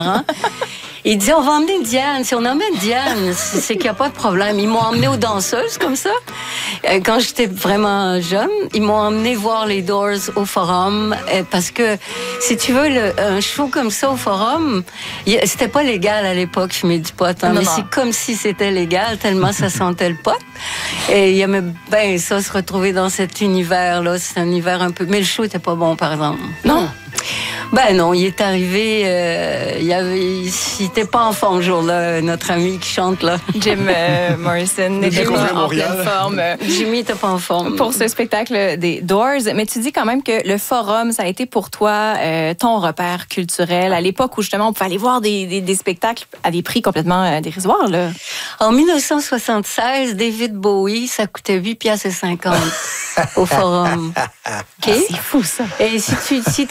Il dit, on va emmener Diane. Si on emmène Diane, c'est qu'il n'y a pas de problème. Ils m'ont emmené aux danseuses, comme ça. Quand j'étais vraiment jeune, ils m'ont emmené voir les Doors au Forum. Parce que, si tu veux, un show comme ça au Forum, c'était pas légal à l'époque, fumer du pot. Hein, mais c'est comme si c'était légal, tellement ça sentait le pot. Et il aimait bien ça, se retrouver dans cet univers-là. C'est un univers un peu... Mais le show était pas bon, par exemple. Non. Ben non, il est arrivé, il était pas en forme ce jour-là, notre ami qui chante là. Jim Morrison n'était pas en pleine forme. Jimmy était pas en forme. Pour ce spectacle des Doors. Mais tu dis quand même que le Forum, ça a été pour toi ton repère culturel à l'époque où justement on pouvait aller voir des spectacles à des prix complètement dérisoires, là. En 1976, David Bowie, ça coûtait 8,50 $ au Forum. Okay? C'est fou, ça. Et si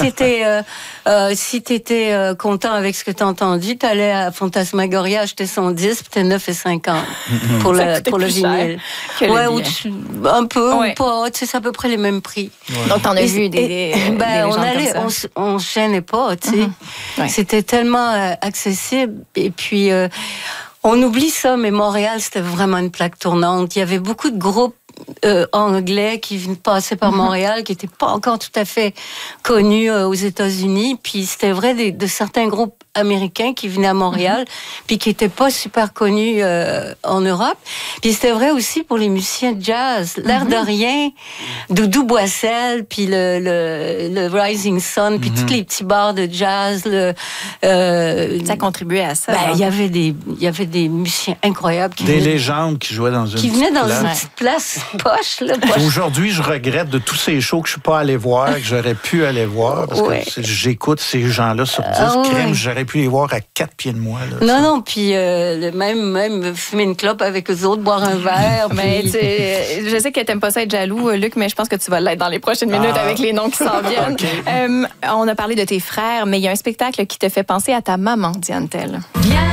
t'étais content avec ce que t'as entendu, t'allais à Fantasmagoria acheter son disque, puis t'es 9,50 pour le vinyle. Ouais, un peu ou pas, tu sais, c'est à peu près les mêmes prix. Ouais. Donc t'en as vu des on se gênait pas, tu sais. Ouais. C'était tellement accessible, et puis on oublie ça, mais Montréal, c'était vraiment une plaque tournante. Il y avait beaucoup de groupes anglais qui passaient par Montréal, qui n'étaient pas encore tout à fait connus aux États-Unis. Puis c'était vrai de certains groupes américains qui venaient à Montréal, puis qui n'étaient pas super connus en Europe. Puis c'était vrai aussi pour les musiciens de jazz. L'air de rien, Doudou Boissel, puis le Rising Sun, puis tous les petits bars de jazz. Ça contribuait à ça. Il y avait des musiciens incroyables. Des légendes qui jouaient dans une petite place. Qui venaient dans une petite place poche. Là, Aujourd'hui, je regrette de tous ces shows que je ne suis pas allé voir, que j'aurais pu aller voir, parce que j'écoute ces gens-là sur disque. J'aurais pu les voir à 4 pieds de moi. Là, non, puis même fumer une clope avec eux autres, boire un verre. Mais je sais que tu n'aimes pas ça être jaloux, Luc, mais je pense que tu vas l'être dans les prochaines minutes avec les noms qui s'en viennent. Okay. On a parlé de tes frères, mais il y a un spectacle qui te fait penser à ta maman, Diane Tell.